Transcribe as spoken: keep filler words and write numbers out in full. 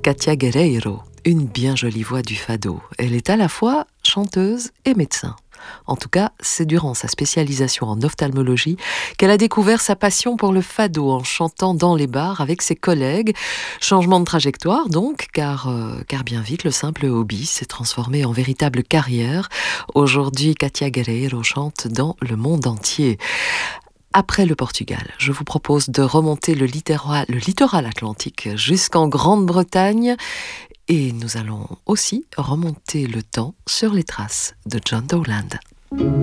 Katia Guerreiro, une bien jolie voix du fado. Elle est à la fois chanteuse et médecin. En tout cas, c'est durant sa spécialisation en ophtalmologie qu'elle a découvert sa passion pour le fado en chantant dans les bars avec ses collègues. Changement de trajectoire donc, car, euh, car bien vite, le simple hobby s'est transformé en véritable carrière. Aujourd'hui, Katia Guerreiro chante dans le monde entier. Après le Portugal, je vous propose de remonter le littoral, le littoral atlantique jusqu'en Grande-Bretagne et nous allons aussi remonter le temps sur les traces de John Dowland.